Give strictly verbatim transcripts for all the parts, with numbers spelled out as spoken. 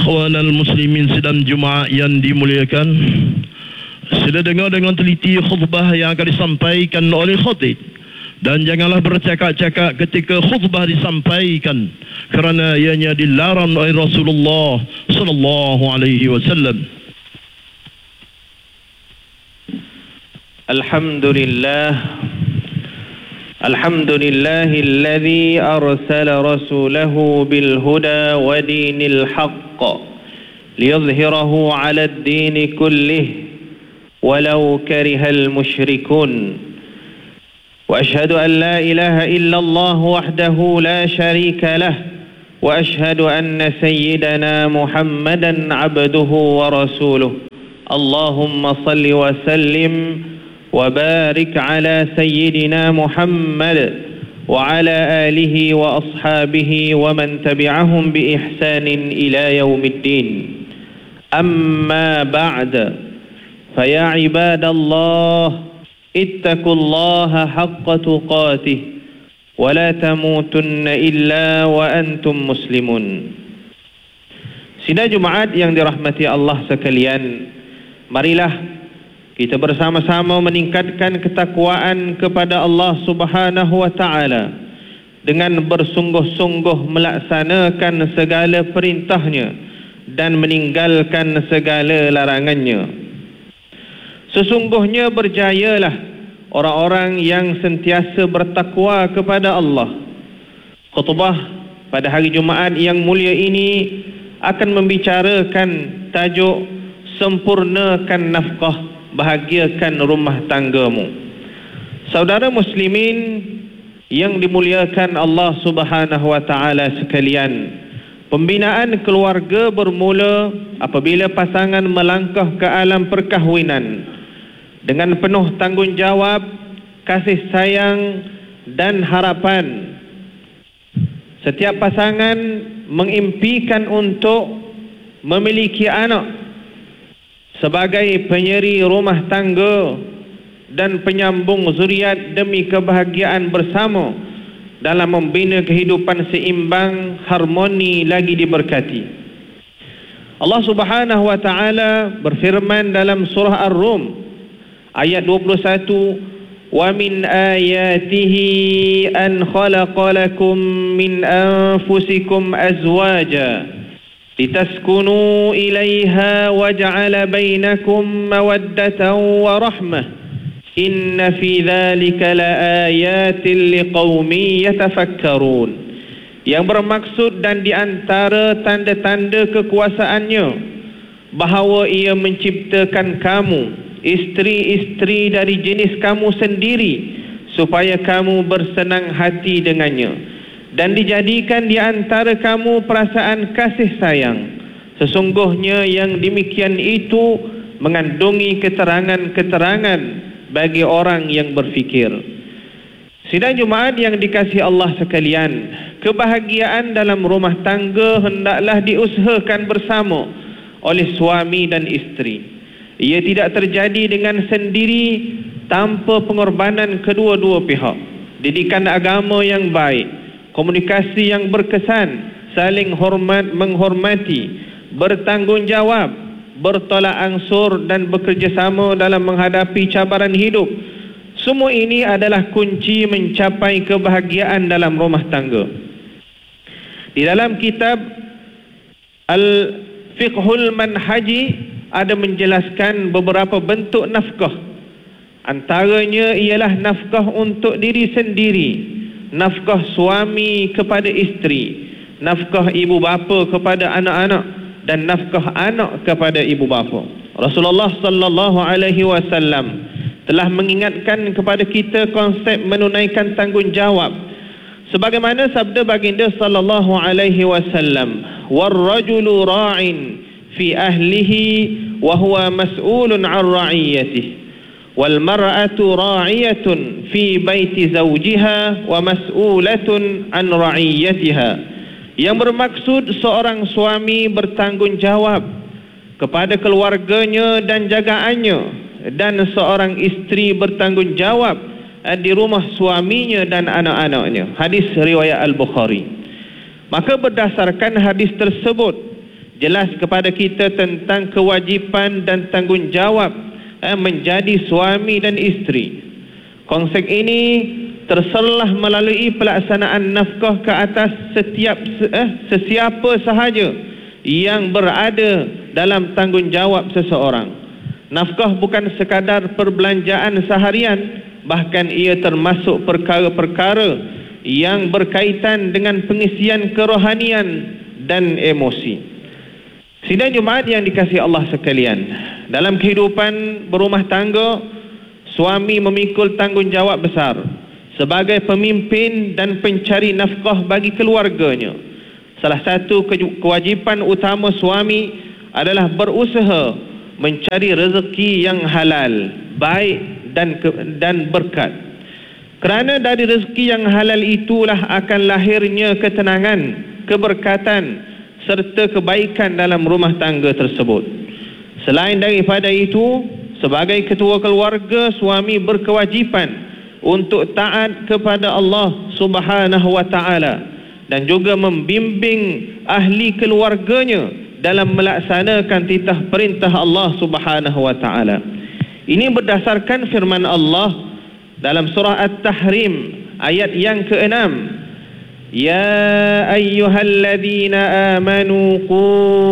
Ikhwanal muslimin sedang Jumaat yang dimuliakan, sila dengar dengan teliti khutbah yang akan disampaikan oleh khatib, dan janganlah bercakap-cakap ketika khutbah disampaikan kerana ianya dilarang oleh Rasulullah sallallahu alaihi wasallam. Alhamdulillah Alhamdulillahilladzi arsala rasulahu bil huda wa dinil haqq liyuzhirahu 'ala ad-din kullih walau karihal musyrikun. Wa ashhadu an la ilaha illallah wahdahu la syarika lah wa ashhadu anna sayyidana Muhammadan 'abduhu wa rasuluh. Allahumma salli wa sallim وبارك على سيدنا محمد وعلى آله وأصحابه ومن تبعهم بإحسان إلى يوم الدين. أما بعد، فيا عباد الله اتقوا الله حق تقاته ولا تموتن إلا وأنتم مسلمون. Sidang Jumaat yang dirahmati Allah sekalian, marilah kita bersama-sama meningkatkan ketakwaan kepada Allah Subhanahu wa taala dengan bersungguh-sungguh melaksanakan segala perintahnya dan meninggalkan segala larangannya. Sesungguhnya berjayalah orang-orang yang sentiasa bertakwa kepada Allah. Khutbah pada hari Jumaat yang mulia ini akan membicarakan tajuk sempurnakan nafkah, bahagiakan rumah tanggamu. Saudara muslimin yang dimuliakan Allah Subhanahu wa taala sekalian, pembinaan keluarga bermula apabila pasangan melangkah ke alam perkahwinan dengan penuh tanggungjawab, kasih sayang dan harapan. Setiap pasangan mengimpikan untuk memiliki anak sebagai penyeri rumah tangga dan penyambung zuriat demi kebahagiaan bersama dalam membina kehidupan seimbang, harmoni lagi diberkati. Allah Subhanahu wa taala berfirman dalam surah Ar-Rum ayat dua puluh satu, "Wa min ayatihi an khalaqa lakum min anfusikum azwaja litaskunu ilaiha waj'ala bainakum mawaddatan wa rahmah inna fi dhalika laayatin liqaumin yatafakkarun." Yang bermaksud dan di antara tanda-tanda kekuasaannya bahawa ia menciptakan kamu isteri-isteri dari jenis kamu sendiri supaya kamu bersenang hati dengannya, dan dijadikan di antara kamu perasaan kasih sayang. Sesungguhnya yang demikian itu mengandungi keterangan-keterangan bagi orang yang berfikir. Sidang Jumaat yang dikasihi Allah sekalian, kebahagiaan dalam rumah tangga hendaklah diusahakan bersama oleh suami dan isteri. Ia tidak terjadi dengan sendiri tanpa pengorbanan kedua-dua pihak. Didikan agama yang baik, komunikasi yang berkesan, saling hormat menghormati, bertanggungjawab, bertolak ansur dan bekerjasama dalam menghadapi cabaran hidup. Semua ini adalah kunci mencapai kebahagiaan dalam rumah tangga. Di dalam kitab Al-Fiqhul Manhaji ada menjelaskan beberapa bentuk nafkah. Antaranya ialah nafkah untuk diri sendiri, nafkah suami kepada isteri, nafkah ibu bapa kepada anak-anak, dan nafkah anak kepada ibu bapa. Rasulullah sallallahu alaihi wasallam telah mengingatkan kepada kita konsep menunaikan tanggungjawab. Sebagaimana sabda baginda sallallahu alaihi wasallam, "War-rajulu ra'in fi ahlihi wa huwa mas'ulun 'an ra'iyatihi." Wal mar'atu ra'iyatun fi baiti zawjiha wa mas'ulatun an ra'iyatiha. Yang bermaksud seorang suami bertanggungjawab kepada keluarganya dan jagaannya, dan seorang isteri bertanggungjawab di rumah suaminya dan anak-anaknya. Hadis riwayat Al-Bukhari. Maka berdasarkan hadis tersebut jelas kepada kita tentang kewajipan dan tanggungjawab eh, menjadi suami dan isteri. Konsep ini terserlah melalui pelaksanaan nafkah ke atas setiap eh, sesiapa sahaja yang berada dalam tanggungjawab seseorang. Nafkah bukan sekadar perbelanjaan seharian, bahkan ia termasuk perkara-perkara yang berkaitan dengan pengisian kerohanian dan emosi. Sidang Jumaat yang dikasihi Allah sekalian, dalam kehidupan berumah tangga, suami memikul tanggungjawab besar sebagai pemimpin dan pencari nafkah bagi keluarganya. Salah satu kewajipan utama suami adalah berusaha mencari rezeki yang halal, baik dan ke, dan berkat. Kerana dari rezeki yang halal itulah akan lahirnya ketenangan, keberkatan serta kebaikan dalam rumah tangga tersebut. Selain daripada itu, sebagai ketua keluarga, suami berkewajipan untuk taat kepada Allah Subhanahu wa taala dan juga membimbing ahli keluarganya dalam melaksanakan titah perintah Allah Subhanahu wa taala. Ini berdasarkan firman Allah dalam surah At-Tahrim ayat yang keenam. Ya ayyuhalladzina amanu qu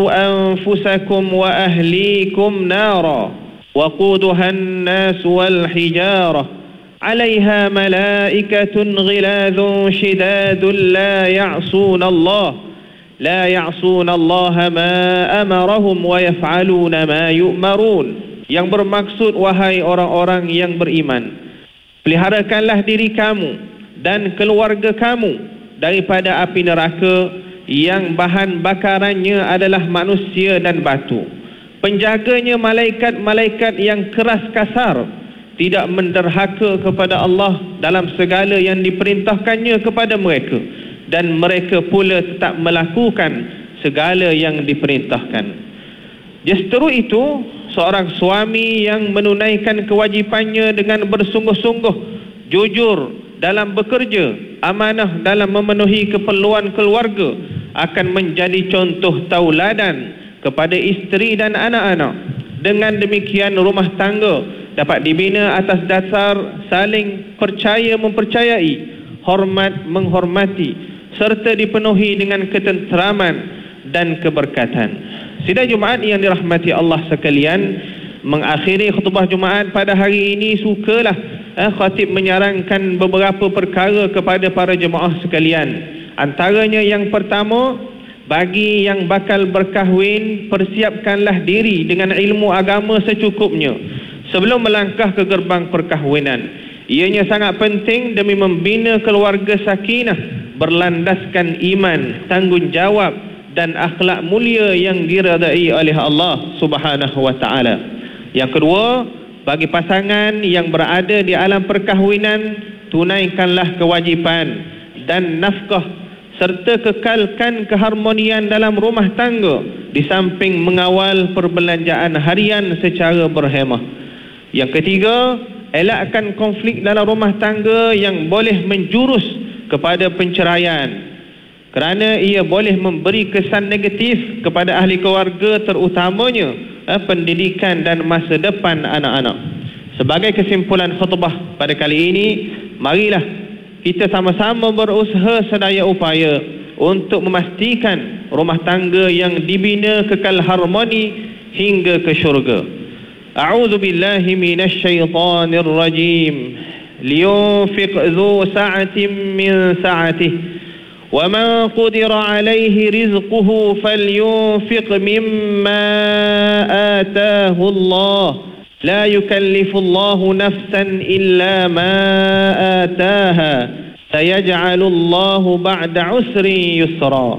anfusakum wa ahlikum nara waquduha an-nas wal hijarah 'alayha malaikatun ghiladun shidadun la ya'sun Allah la ya'sun Allah ma amarahum wa yaf'aluna ma yu'marun. Yang bermaksud, wahai orang-orang yang beriman, peliharakanlah diri kamu dan keluarga kamu daripada api neraka yang bahan bakarannya adalah manusia dan batu. Penjaganya malaikat-malaikat yang keras kasar, tidak menderhaka kepada Allah dalam segala yang diperintahkannya kepada mereka, dan mereka pula tetap melakukan segala yang diperintahkan. Justru itu, seorang suami yang menunaikan kewajipannya dengan bersungguh-sungguh, jujur dalam bekerja, amanah dalam memenuhi keperluan keluarga, akan menjadi contoh tauladan kepada isteri dan anak-anak. Dengan demikian, rumah tangga dapat dibina atas dasar saling percaya mempercayai, hormat menghormati, serta dipenuhi dengan ketenteraman dan keberkatan. Sidang Jumaat yang dirahmati Allah sekalian, mengakhiri khutbah Jumaat pada hari ini, sukalah eh, khatib menyarankan beberapa perkara kepada para jemaah sekalian. Antaranya yang pertama, bagi yang bakal berkahwin, persiapkanlah diri dengan ilmu agama secukupnya sebelum melangkah ke gerbang perkahwinan. Ianya sangat penting demi membina keluarga sakinah berlandaskan iman, tanggungjawab dan akhlak mulia yang diredai oleh Allah Subhanahu wa taala. Yang kedua, bagi pasangan yang berada di alam perkahwinan, tunaikanlah kewajipan dan nafkah serta kekalkan keharmonian dalam rumah tangga di samping mengawal perbelanjaan harian secara berhemah. Yang ketiga, elakkan konflik dalam rumah tangga yang boleh menjurus kepada penceraian, kerana ia boleh memberi kesan negatif kepada ahli keluarga, terutamanya eh, pendidikan dan masa depan anak-anak. Sebagai kesimpulan khutbah pada kali ini, marilah kita sama-sama berusaha sedaya upaya untuk memastikan rumah tangga yang dibina kekal harmoni hingga ke syurga. A'udzu billahi minasy syaithanir rajim. Liyunfiq dzu sa'atin min sa'atihi وَمَنْ قُدِرَ عَلَيْهِ رِزْقُهُ فَلْيُنْفِقْ مِمَّا آتَاهُ اللَّهُ لَا يُكَلِّفُ اللَّهُ نَفْسًا إِلَّا مَا آتَاهَا سَيَجْعَلُ اللَّهُ بَعْدَ عُسْرٍ يُسْرًا.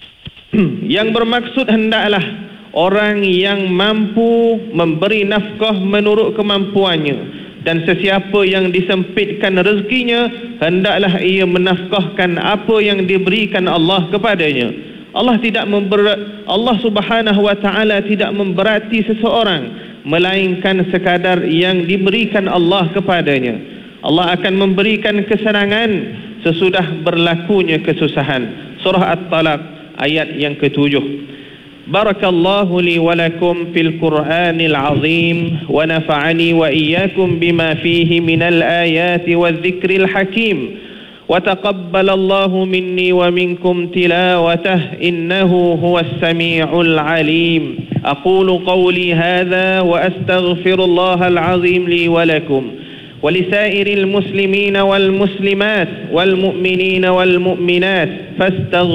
Yang bermaksud, hendaklah orang yang mampu memberi nafkah menurut kemampuannya, dan sesiapa yang disempitkan rezekinya, hendaklah ia menafkahkan apa yang diberikan Allah kepadanya. Allah tidak memberat, Allah Subhanahu wa taala tidak memberati seseorang, melainkan sekadar yang diberikan Allah kepadanya. Allah akan memberikan kesenangan sesudah berlakunya kesusahan. Surah At-Talaq ayat yang ketujuh. Barakallahu li wa lakum fil Qur'anil azim wa nafa'ani wa iyyakum bima fihi minal ayati wa dzikril hakim wa taqabbalallahu minni wa minkum tilawatah innahu huwas sami'ul alim. Aqulu qawli hadha wa astaghfirullahal azim li wa lakum ولسائر المسلمين والمسلمات والمؤمنين والمؤمنات فاستغفروا